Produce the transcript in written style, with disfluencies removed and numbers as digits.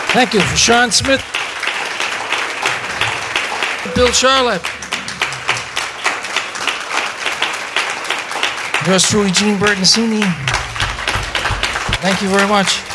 Thank you for Sean Smith, Bill Charlotte. Yours truly, Gene Bertoncini. Thank you very much.